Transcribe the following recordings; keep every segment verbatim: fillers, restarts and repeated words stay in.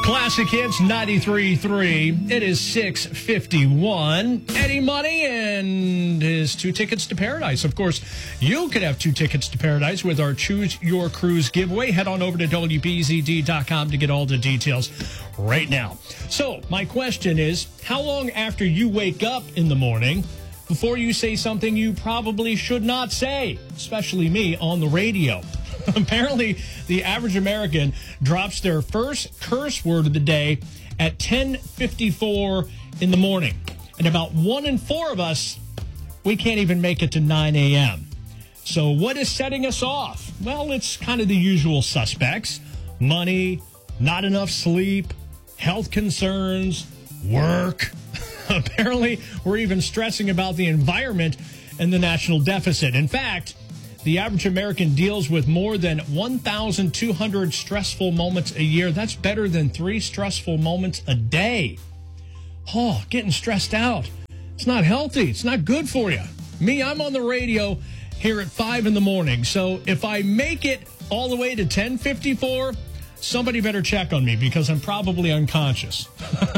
Classic Hits ninety-three point three. It is six fifty-one. Eddie Money and his two tickets to paradise. Of course, you could have two tickets to paradise with our Choose Your Cruise giveaway. Head on over to W B Z D dot com to get all the details right now. So, my question is, how long after you wake up in the morning before you say something you probably should not say, especially me, on the radio? Apparently, the average American drops their first curse word of the day at ten fifty-four in the morning. And about one in four of us, we can't even make it to nine a.m. So what is setting us off? Well, it's kind of the usual suspects. Money, not enough sleep, health concerns, work. Apparently, we're even stressing about the environment and the national deficit. In fact, the average American deals with more than one thousand two hundred stressful moments a year. That's better than three stressful moments a day. Oh, getting stressed out. It's not healthy. It's not good for you. Me, I'm on the radio here at five in the morning. So if I make it all the way to ten fifty-four, somebody better check on me because I'm probably unconscious.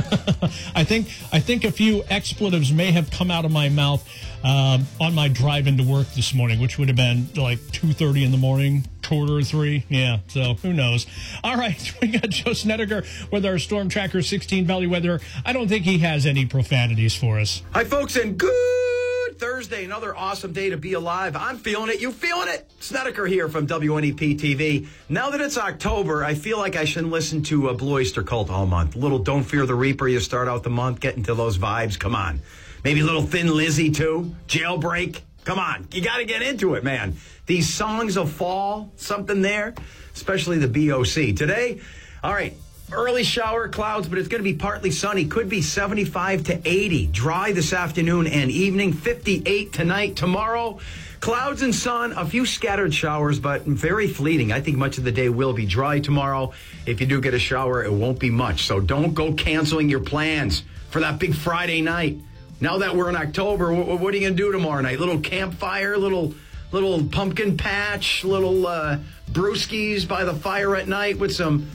I think I think a few expletives may have come out of my mouth um, on my drive into work this morning, which would have been like two thirty in the morning, quarter of three. Yeah, so who knows? All right, we got Joe Snedeker with our Storm Tracker sixteen Valley weather. I don't think he has any profanities for us. Hi, folks, and good Thursday. Another awesome day to be alive. I'm feeling it. You feeling it? Snedeker here from W N E P T V. Now that it's October, I feel like I shouldn't listen to a Blue Oyster Cult all month. A little Don't Fear the Reaper. You start out the month, get into those vibes. Come on. Maybe a little Thin Lizzy, too. Jailbreak. Come on. You got to get into it, man. These songs of fall, something there, especially the B O C. Today, all right, early shower clouds, but it's going to be partly sunny. Could be seventy-five to eighty. Dry this afternoon and evening. fifty-eight tonight. Tomorrow, clouds and sun, a few scattered showers, but very fleeting. I think much of the day will be dry tomorrow. If you do get a shower, it won't be much. So don't go canceling your plans for that big Friday night. Now that we're in October, what, what are you going to do tomorrow night? Little campfire, little little pumpkin patch, little uh, brewskis by the fire at night with some,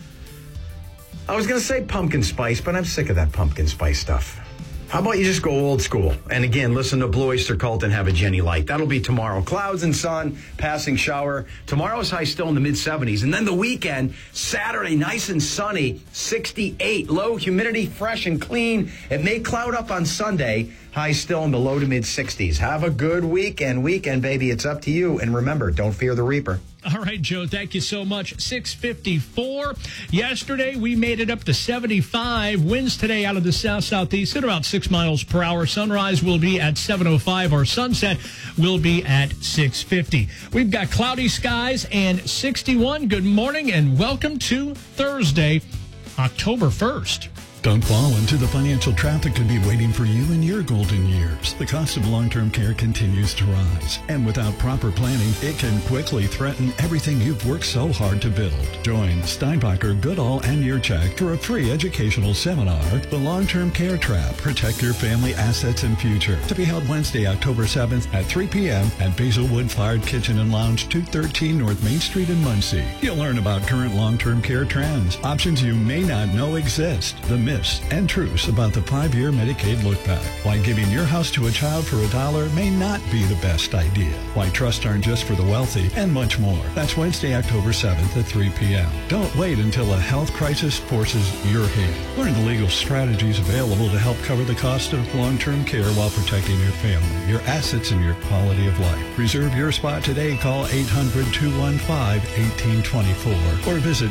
I was going to say pumpkin spice, but I'm sick of that pumpkin spice stuff. How about you just go old school? And again, listen to Blue Oyster Cult and have a Jenny Light. That'll be tomorrow. Clouds and sun, passing shower. Tomorrow's high still in the mid seventies. And then the weekend, Saturday, nice and sunny, sixty-eight. Low humidity, fresh and clean. It may cloud up on Sunday. High still in the low to mid sixties. Have a good weekend. Weekend, baby. It's up to you. And remember, don't fear the Reaper. All right, Joe, thank you so much. six fifty-four. Yesterday, we made it up to seventy-five. Winds today out of the south-southeast at about six miles per hour. Sunrise will be at seven oh five. Our sunset will be at six fifty. We've got cloudy skies and sixty-one. Good morning and welcome to Thursday, October first. Don't fall into the financial trap that could be waiting for you in your golden years. The cost of long-term care continues to rise, and without proper planning, it can quickly threaten everything you've worked so hard to build. Join Steinbacher, Goodall, and Yurchak for a free educational seminar, The Long-Term Care Trap, Protect Your Family Assets and Future, to be held Wednesday, October seventh at three p.m. at Basilwood Fired Kitchen and Lounge, two thirteen North Main Street in Muncie. You'll learn about current long-term care trends, options you may not know exist, the myths and truths about the five-year Medicaid look-back, why giving your house to a child for a dollar may not be the best idea, why trusts aren't just for the wealthy, and much more. That's Wednesday, October seventh at three p.m. Don't wait until a health crisis forces your hand. Learn the legal strategies available to help cover the cost of long-term care while protecting your family, your assets, and your quality of life. Reserve your spot today. Call eight hundred, two one five, one eight two four or visit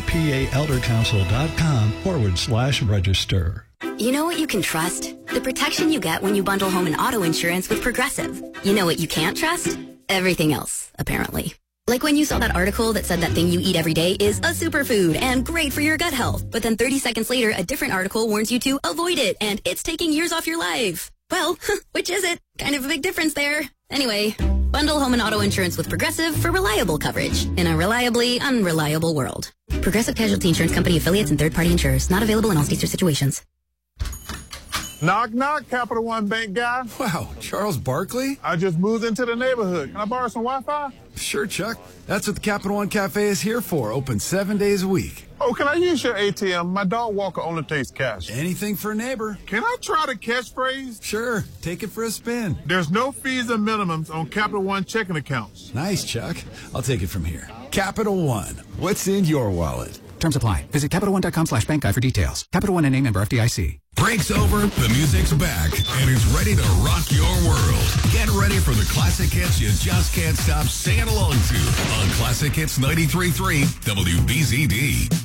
paldercouncil.com forward slash register. You know what you can trust? The protection you get when you bundle home and auto insurance with Progressive. You know what you can't trust? Everything else, apparently. Like when you saw that article that said that thing you eat every day is a superfood and great for your gut health. But then thirty seconds later, a different article warns you to avoid it and it's taking years off your life. Well, which is it? Kind of a big difference there. Anyway, bundle home and auto insurance with Progressive for reliable coverage in a reliably unreliable world. Progressive Casualty Insurance Company affiliates and third-party insurers. Not available in all states or situations. Knock, knock, Capital One Bank guy. Wow, Charles Barkley? I just moved into the neighborhood. Can I borrow some Wi-Fi? Sure, Chuck. That's what the Capital One Cafe is here for. Open seven days a week. Oh, can I use your A T M? My dog walker only takes cash. Anything for a neighbor. Can I try the catchphrase? Sure. Take it for a spin. There's no fees or minimums on Capital One checking accounts. Nice, Chuck. I'll take it from here. Capital One. What's in your wallet? Terms apply. Visit CapitalOne.com slash bank guide for details. Capital One N A member F D I C. Break's over, the music's back, and it's ready to rock your world. Get ready for the classic hits you just can't stop singing along to on Classic Hits ninety-three point three W B Z D.